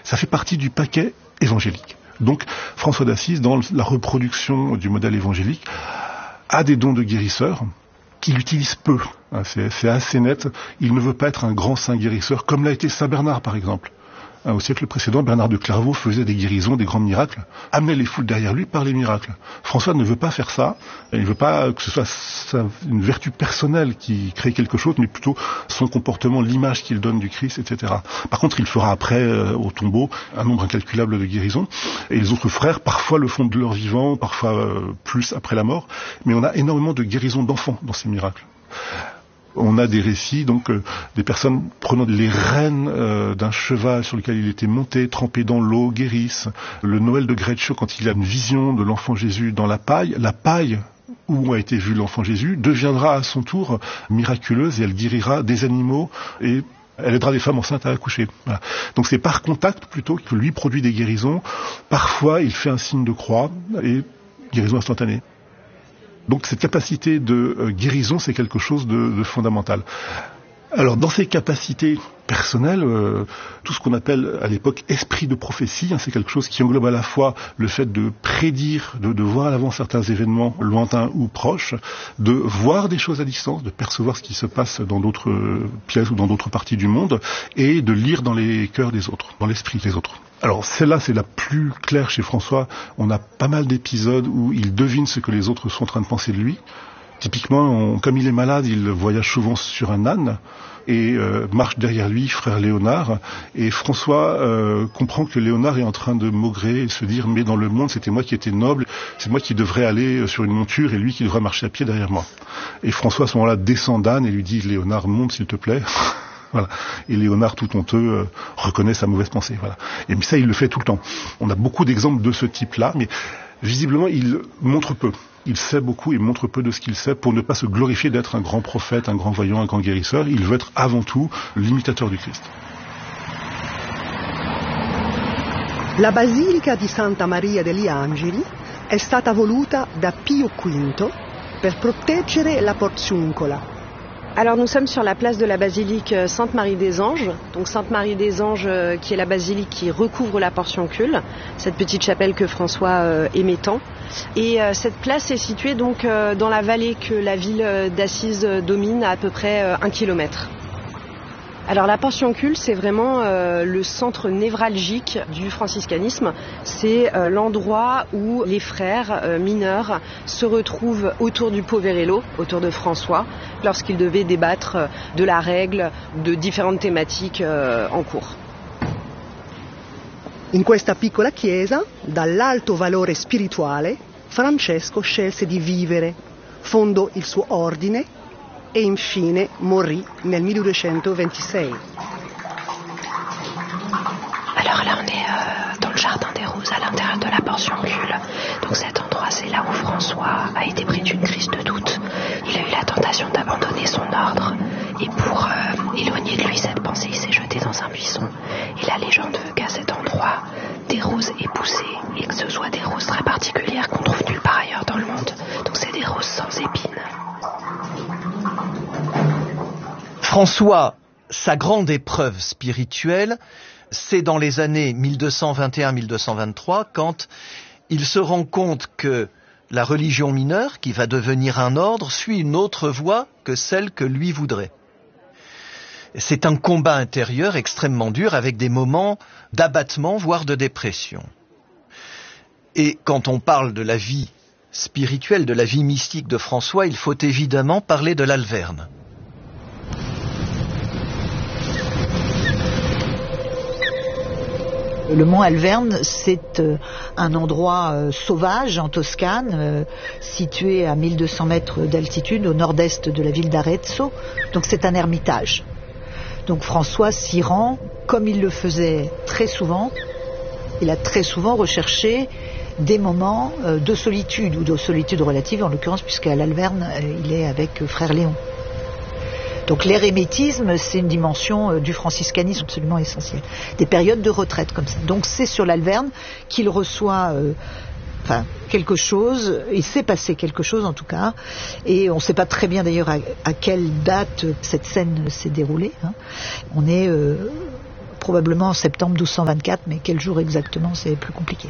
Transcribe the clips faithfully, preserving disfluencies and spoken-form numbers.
Ça fait partie du paquet évangélique. Donc François d'Assise, dans la reproduction du modèle évangélique, a des dons de guérisseur qu'il utilise peu. C'est, c'est assez net. Il ne veut pas être un grand saint guérisseur, comme l'a été saint Bernard par exemple. Au siècle précédent, Bernard de Clairvaux faisait des guérisons, des grands miracles, amenait les foules derrière lui par les miracles. François ne veut pas faire ça, il ne veut pas que ce soit une vertu personnelle qui crée quelque chose, mais plutôt son comportement, l'image qu'il donne du Christ, et cetera. Par contre, il fera après, euh, au tombeau, un nombre incalculable de guérisons, et les autres frères, parfois le font de leur vivant, parfois euh, plus après la mort, mais on a énormément de guérisons d'enfants dans ces miracles. On a des récits, donc euh, des personnes prenant les rênes euh, d'un cheval sur lequel il était monté, trempé dans l'eau, guérissent. Le Noël de Greccio, quand il a une vision de l'enfant Jésus dans la paille, la paille où a été vu l'enfant Jésus deviendra à son tour miraculeuse et elle guérira des animaux et elle aidera les femmes enceintes à accoucher. Voilà. Donc c'est par contact plutôt que lui produit des guérisons. Parfois il fait un signe de croix et guérison instantanée. Donc cette capacité de euh, guérison, c'est quelque chose de, de fondamental. Alors dans ces capacités personnelles, euh, tout ce qu'on appelle à l'époque esprit de prophétie, hein, c'est quelque chose qui englobe à la fois le fait de prédire, de, de voir à l'avance certains événements lointains ou proches, de voir des choses à distance, de percevoir ce qui se passe dans d'autres euh, pièces ou dans d'autres parties du monde, et de lire dans les cœurs des autres, dans l'esprit des autres. Alors celle-là, c'est la plus claire chez François. On a pas mal d'épisodes où il devine ce que les autres sont en train de penser de lui. Typiquement, on, comme il est malade, il voyage souvent sur un âne et euh, marche derrière lui frère Léonard. Et François euh, comprend que Léonard est en train de maugrer et se dire « mais dans le monde, c'était moi qui étais noble, c'est moi qui devrais aller sur une monture et lui qui devrait marcher à pied derrière moi. » Et François, à ce moment-là, descend d'âne et lui dit « Léonard, monte s'il te plaît ». Voilà. Et Léonard, tout honteux, euh, reconnaît sa mauvaise pensée. Voilà. Et ça, il le fait tout le temps. On a beaucoup d'exemples de ce type-là, mais visiblement, il montre peu. Il sait beaucoup et montre peu de ce qu'il sait pour ne pas se glorifier d'être un grand prophète, un grand voyant, un grand guérisseur. Il veut être avant tout l'imitateur du Christ. La basilica di Santa Maria degli Angeli è stata voluta da Pio V per proteggere la Porziuncola. Alors nous sommes sur la place de la basilique Sainte-Marie des Anges, donc Sainte-Marie des Anges qui est la basilique qui recouvre la Portiuncule, cette petite chapelle que François euh, aimait tant. Et euh, cette place est située donc euh, dans la vallée que la ville d'Assise domine à à peu près euh, un kilomètre. Alors la Portiuncule, c'est vraiment euh, le centre névralgique du franciscanisme. C'est euh, l'endroit où les frères euh, mineurs se retrouvent autour du Poverello, autour de François, lorsqu'ils devaient débattre de la règle, de différentes thématiques euh, en cours. In questa piccola chiesa, dall'alto valore spirituale, Francesco scelse di vivere, fondò il suo ordine et infine morì nel milleduecentoventisei. Alors là, on est euh, dans le jardin des Roses, à l'intérieur de la Portiuncule. Donc cet endroit, c'est là où François a été pris d'une crise de doute. Il a eu la tentation d'abandonner son ordre. Et pour euh, éloigner de lui cette pensée, il s'est jeté dans un buisson. Et la légende veut qu'à cet endroit, des roses aient poussé. Et que ce soit des roses très particulières qu'on trouve nulle part ailleurs dans le monde. Donc c'est des roses sans épines. François, sa grande épreuve spirituelle, c'est dans les années mille deux cent vingt et un à mille deux cent vingt-trois, quand il se rend compte que la religion mineure, qui va devenir un ordre, suit une autre voie que celle que lui voudrait. C'est un combat intérieur extrêmement dur, avec des moments d'abattement, voire de dépression. Et quand on parle de la vie spirituelle, de la vie mystique de François, il faut évidemment parler de l'Alverne. Le mont Alverne, c'est euh, un endroit euh, sauvage en Toscane, euh, situé à mille deux cents mètres d'altitude au nord-est de la ville d'Arezzo. Donc c'est un ermitage. Donc François s'y rend, comme il le faisait très souvent. Il a très souvent recherché des moments euh, de solitude, ou de solitude relative en l'occurrence, puisqu'à l'Alverne, euh, il est avec euh, frère Léon. Donc l'érémétisme, c'est une dimension euh, du franciscanisme absolument essentielle. Des périodes de retraite comme ça. Donc c'est sur l'Alverne qu'il reçoit euh, enfin, quelque chose, il s'est passé quelque chose en tout cas, et on ne sait pas très bien d'ailleurs à, à quelle date cette scène s'est déroulée. Hein. On est euh, probablement en septembre douze cent vingt-quatre, mais quel jour exactement, c'est plus compliqué.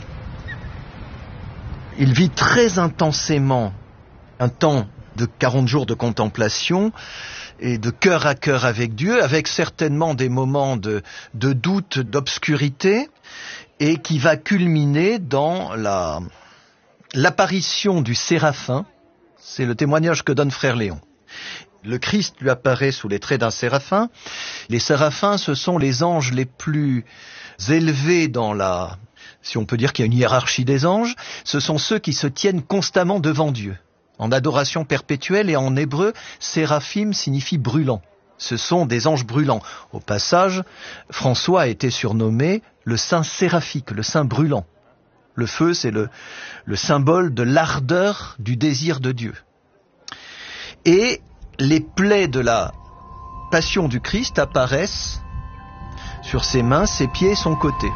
Il vit très intensément un temps de quarante jours de contemplation et de cœur à cœur avec Dieu, avec certainement des moments de, de doute, d'obscurité, et qui va culminer dans la, l'apparition du séraphin. C'est le témoignage que donne Frère Léon. Le Christ lui apparaît sous les traits d'un séraphin. Les séraphins, ce sont les anges les plus élevés dans la... Si on peut dire qu'il y a une hiérarchie des anges, ce sont ceux qui se tiennent constamment devant Dieu, en adoration perpétuelle, et en hébreu, séraphim signifie brûlant. Ce sont des anges brûlants. Au passage, François a été surnommé le saint séraphique, le saint brûlant. Le feu, c'est le, le symbole de l'ardeur du désir de Dieu. Et les plaies de la passion du Christ apparaissent sur ses mains, ses pieds et son côté.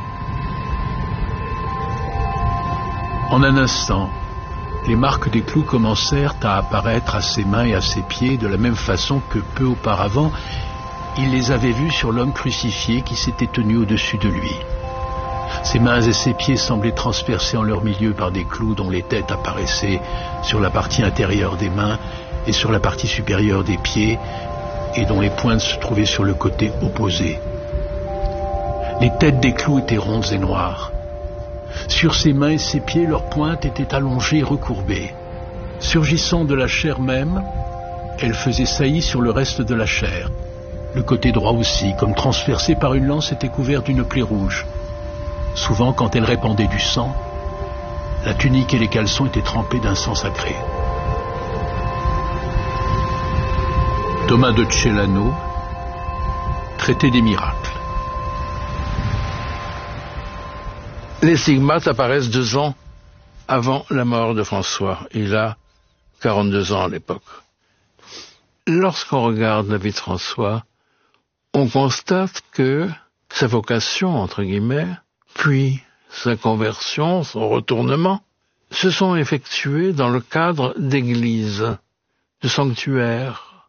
En un instant, les marques des clous commencèrent à apparaître à ses mains et à ses pieds de la même façon que peu auparavant, il les avait vus sur l'homme crucifié qui s'était tenu au-dessus de lui. Ses mains et ses pieds semblaient transpercés en leur milieu par des clous dont les têtes apparaissaient sur la partie intérieure des mains et sur la partie supérieure des pieds, et dont les pointes se trouvaient sur le côté opposé. Les têtes des clous étaient rondes et noires. Sur ses mains et ses pieds, leurs pointes étaient allongées et recourbées. Surgissant de la chair même, elles faisaient saillie sur le reste de la chair. Le côté droit aussi, comme transpercé par une lance, était couvert d'une plaie rouge. Souvent, quand elle répandait du sang, la tunique et les caleçons étaient trempés d'un sang sacré. Thomas de Celano, Traité des miracles. Les stigmates apparaissent deux ans avant la mort de François. Il a quarante-deux ans à l'époque. Lorsqu'on regarde la vie de François, on constate que sa vocation, entre guillemets, puis sa conversion, son retournement, se sont effectués dans le cadre d'églises, de sanctuaires.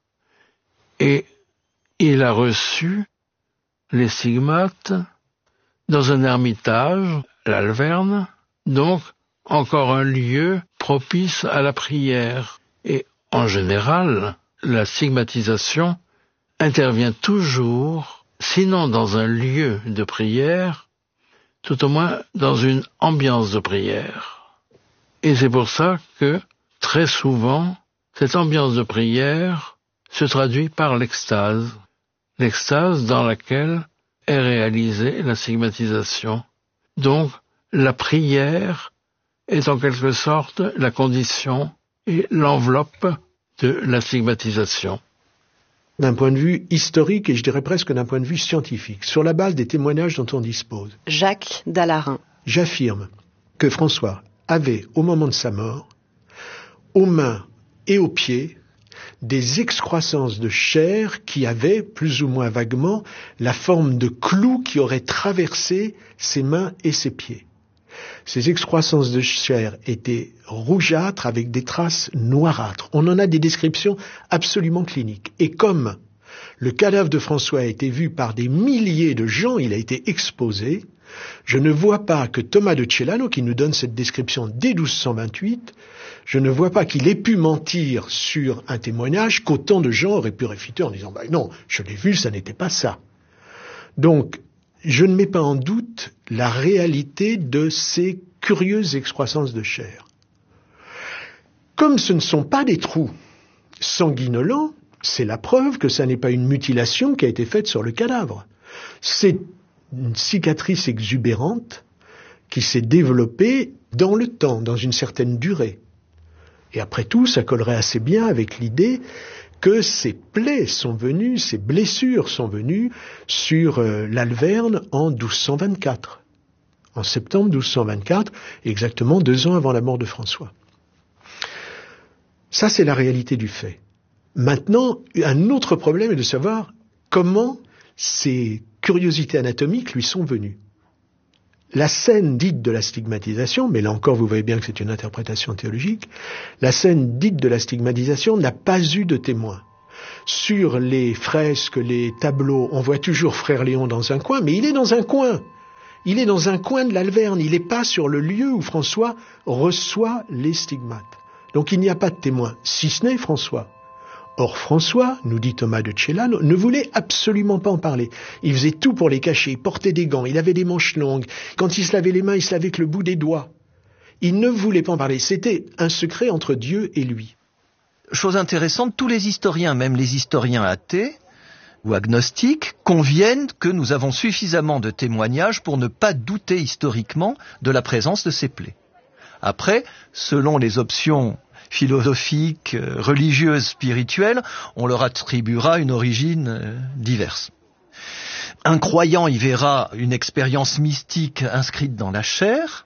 Et il a reçu les stigmates dans un ermitage, l'Alverne, donc encore un lieu propice à la prière. Et en général, la stigmatisation intervient toujours, sinon dans un lieu de prière, tout au moins dans une ambiance de prière. Et c'est pour ça que, très souvent, cette ambiance de prière se traduit par l'extase, l'extase dans laquelle est réalisée la stigmatisation. Donc, la prière est en quelque sorte la condition et l'enveloppe de la stigmatisation. D'un point de vue historique et je dirais presque d'un point de vue scientifique, sur la base des témoignages dont on dispose. Jacques Dallarin. J'affirme que François avait, au moment de sa mort, aux mains et aux pieds, des excroissances de chair qui avaient, plus ou moins vaguement, la forme de clous qui auraient traversé ses mains et ses pieds. Ces excroissances de chair étaient rougeâtres avec des traces noirâtres. On en a des descriptions absolument cliniques. Et comme le cadavre de François a été vu par des milliers de gens, il a été exposé, je ne vois pas que Thomas de Celano, qui nous donne cette description dès douze cent vingt-huit, je ne vois pas qu'il ait pu mentir sur un témoignage qu'autant de gens auraient pu réfuter en disant bah, « non, je l'ai vu, ça n'était pas ça ». Donc, je ne mets pas en doute la réalité de ces curieuses excroissances de chair. Comme ce ne sont pas des trous sanguinolents, c'est la preuve que ça n'est pas une mutilation qui a été faite sur le cadavre. C'est une cicatrice exubérante qui s'est développée dans le temps, dans une certaine durée. Et après tout, ça collerait assez bien avec l'idée que ces plaies sont venues, ces blessures sont venues sur euh, l'Alverne en douze cent vingt-quatre. En septembre douze cent vingt-quatre, exactement deux ans avant la mort de François. Ça, c'est la réalité du fait. Maintenant, un autre problème est de savoir comment ces curiosités anatomiques lui sont venues. La scène dite de la stigmatisation, mais là encore vous voyez bien que c'est une interprétation théologique, la scène dite de la stigmatisation n'a pas eu de témoin. Sur les fresques, les tableaux, on voit toujours Frère Léon dans un coin, mais il est dans un coin. Il est dans un coin de l'Alverne, il n'est pas sur le lieu où François reçoit les stigmates. Donc il n'y a pas de témoin, si ce n'est François. Or François, nous dit Thomas de Celano, ne voulait absolument pas en parler. Il faisait tout pour les cacher, il portait des gants, il avait des manches longues. Quand il se lavait les mains, il se lavait avec le bout des doigts. Il ne voulait pas en parler, c'était un secret entre Dieu et lui. Chose intéressante, tous les historiens, même les historiens athées ou agnostiques, conviennent que nous avons suffisamment de témoignages pour ne pas douter historiquement de la présence de ces plaies. Après, selon les options philosophiques, religieuses, spirituelles, on leur attribuera une origine diverse. Un croyant y verra une expérience mystique inscrite dans la chair.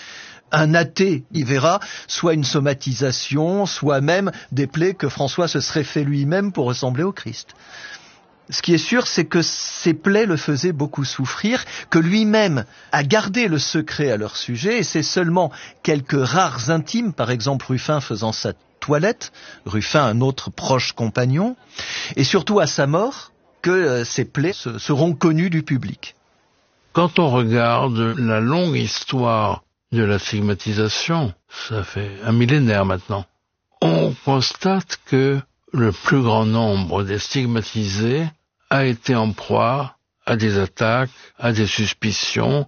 Un athée y verra soit une somatisation, soit même des plaies que François se serait fait lui-même pour ressembler au Christ. Ce qui est sûr, c'est que ces plaies le faisaient beaucoup souffrir, que lui-même a gardé le secret à leur sujet, et c'est seulement quelques rares intimes, par exemple Ruffin faisant sa toilette, Ruffin un autre proche compagnon, et surtout à sa mort, que ces plaies seront connues du public. Quand on regarde la longue histoire de la stigmatisation, ça fait un millénaire maintenant, on constate que le plus grand nombre des stigmatisés a été en proie à des attaques, à des suspicions,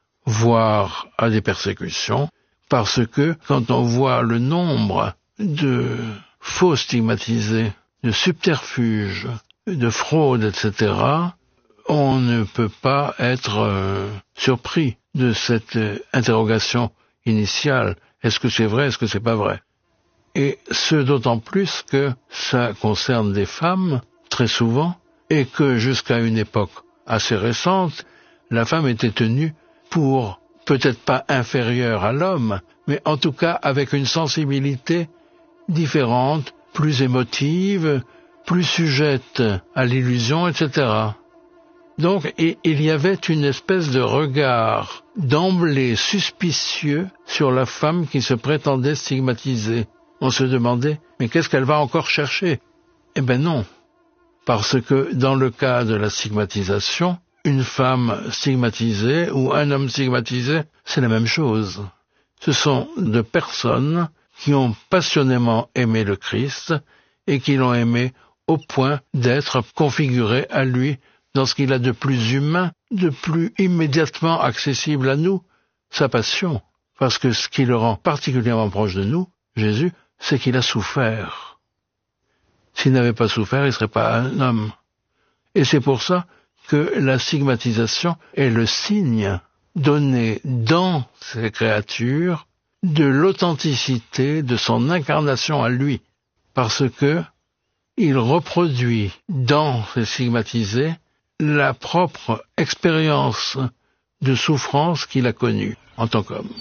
voire à des persécutions, parce que quand on voit le nombre de faux stigmatisés, de subterfuges, de fraudes, et cetera, on ne peut pas être euh, surpris de cette euh, interrogation initiale. Est-ce que c'est vrai, est-ce que c'est pas vrai? Et ce d'autant plus que ça concerne des femmes, très souvent, et que jusqu'à une époque assez récente, la femme était tenue pour peut-être pas inférieure à l'homme, mais en tout cas avec une sensibilité différente, plus émotive, plus sujette à l'illusion, et cetera. Donc, il y avait une espèce de regard d'emblée suspicieux sur la femme qui se prétendait stigmatisée. On se demandait, mais qu'est-ce qu'elle va encore chercher? Eh ben non, parce que dans le cas de la stigmatisation, une femme stigmatisée ou un homme stigmatisé, c'est la même chose. Ce sont deux personnes qui ont passionnément aimé le Christ et qui l'ont aimé au point d'être configurées à lui dans ce qu'il a de plus humain, de plus immédiatement accessible à nous, sa passion. Parce que ce qui le rend particulièrement proche de nous, Jésus, c'est qu'il a souffert. S'il n'avait pas souffert, il ne serait pas un homme. Et c'est pour ça que la stigmatisation est le signe donné dans ces créatures de l'authenticité de son incarnation à lui. Parce que il reproduit dans ces stigmatisés la propre expérience de souffrance qu'il a connue en tant qu'homme.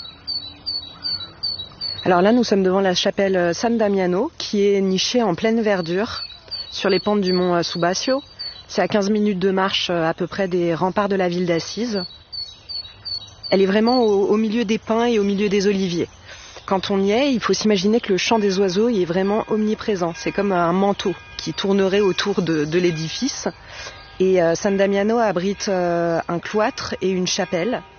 Alors là, nous sommes devant la chapelle San Damiano, qui est nichée en pleine verdure, sur les pentes du mont Subasio. C'est à quinze minutes de marche à peu près des remparts de la ville d'Assise. Elle est vraiment au, au milieu des pins et au milieu des oliviers. Quand on y est, il faut s'imaginer que le chant des oiseaux y est vraiment omniprésent. C'est comme un manteau qui tournerait autour de, de l'édifice. Et euh, San Damiano abrite euh, un cloître et une chapelle